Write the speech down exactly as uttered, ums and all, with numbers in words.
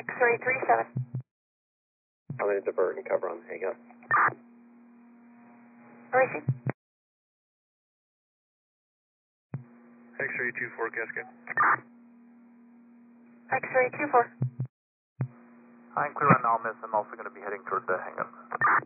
X-ray three seven. I'm going to divert and cover on the hang up. Racing. X-ray two four Cascade. X-ray two four. I'm clear on Almis. I'm also going to be heading toward the hang up.